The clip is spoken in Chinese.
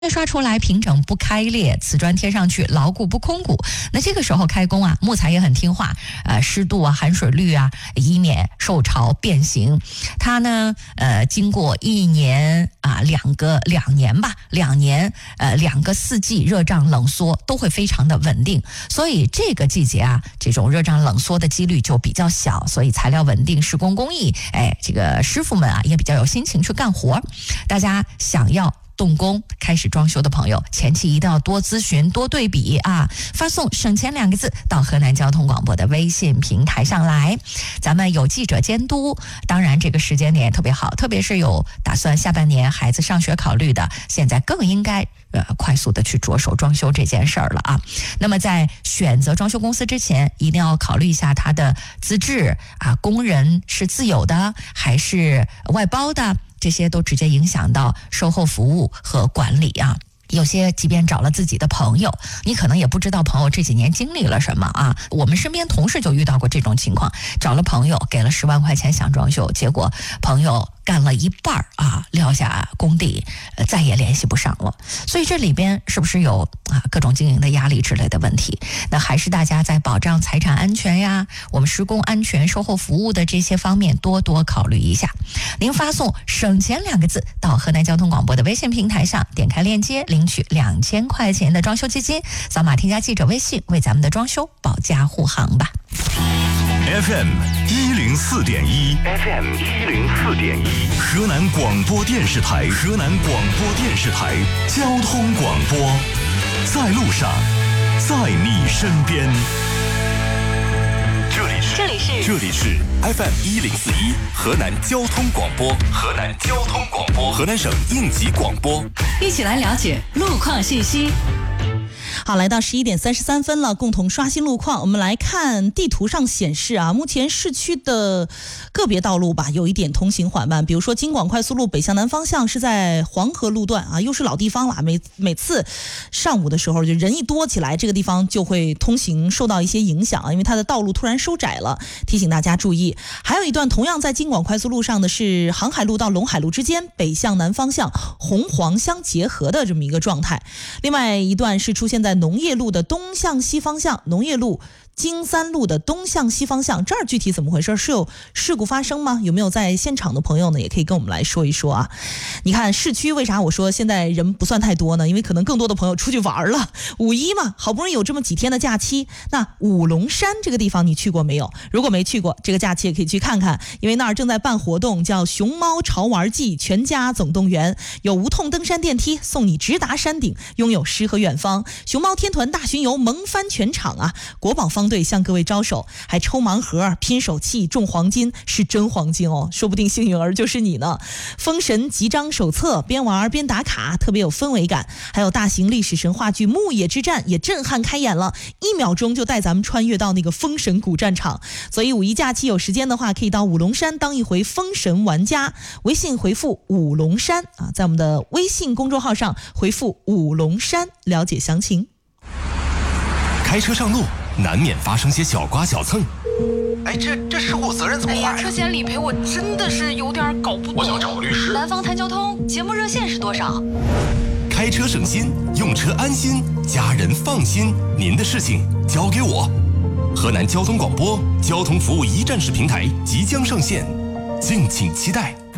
刷出来平整不开裂，瓷砖贴上去牢固不空鼓。那这个时候开工啊，木材也很听话，湿度啊、含水率啊，以免受潮变形。它呢，经过1年啊2年2个四季热胀冷缩都会非常的稳定，所以这个季节啊，这种热胀冷缩的几率就比较小，所以材料稳定，施工工艺，这个师傅们啊也比较有心情去干活。大家想要动工开始装修的朋友，前期一定要多咨询多对比啊，发送省钱2个字到河南交通广播的微信平台上来，咱们有记者监督。当然这个时间点也特别好，特别是有打算下半年孩子上学考虑的，现在更应该快速的去着手装修这件事儿了啊。那么在选择装修公司之前，一定要考虑一下他的资质啊，工人是自有的还是外包的，这些都直接影响到售后服务和管理啊。有些即便找了自己的朋友，你可能也不知道朋友这几年经历了什么啊。我们身边同事就遇到过这种情况，找了朋友给了10万块钱想装修，结果朋友干了一半啊，撂下工地，再也联系不上了。所以这里边是不是有各种经营的压力之类的问题？那还是大家在保障财产安全呀，我们施工安全、售后服务的这些方面多多考虑一下。您发送省钱2个字到河南交通广播的微信平台上，点开链接领取2000块钱的装修基金，扫码添加记者微信，为咱们的装修保驾护航吧。 FM 104.1 FM 104.1河南广播电视台交通广播，在路上，在你身边。这里是 FM 104.1河南交通广播，河南省应急广播， 一起来了解路况信息。好，来到11点33分了，共同刷新路况。我们来看地图上显示啊，目前市区的个别道路吧，有一点通行缓慢。比如说京广快速路北向南方向是在黄河路段啊，又是老地方了，每次上午的时候就人一多起来，这个地方就会通行受到一些影响，因为它的道路突然收窄了，提醒大家注意。还有一段同样在京广快速路上的是航海路到陇海路之间北向南方向红黄相结合的这么一个状态。另外一段是出现在农业路的东向西方向，农业路京三路的东向西方向，这儿具体怎么回事？是有事故发生吗？有没有在现场的朋友呢？也可以跟我们来说一说啊。你看市区为啥我说现在人不算太多呢？因为可能更多的朋友出去玩了，5·1嘛，好不容易有这么几天的假期。那五龙山这个地方你去过没有？如果没去过，这个假期也可以去看看，因为那儿正在办活动，叫熊猫潮玩季全家总动员，有无痛登山电梯送你直达山顶，拥有诗和远方。熊猫天团大巡游萌翻全场啊！国宝方队向各位招手，还抽盲盒、拼手气、中黄金，是真黄金哦，说不定幸运儿就是你呢。封神集章手册，边玩边打卡，特别有氛围感。还有大型历史神话剧《牧野之战》也震撼开演了，1秒钟就带咱们穿越到那个封神古战场。所以5·1假期有时间的话，可以到五龙山当一回封神玩家。微信回复五龙山啊，在我们的微信公众号上回复五龙山，了解详情。 开车上路难免发生些小刮小蹭， 这事故责任怎么划呀？ 车险理赔我真的是有点搞不懂。 我想找个律师。 南方谈交通节目热线是多少？ 开车省心，用车安心，家人放心，您的事情交给我。河南交通广播交通服务1站式平台即将上线，敬请期待。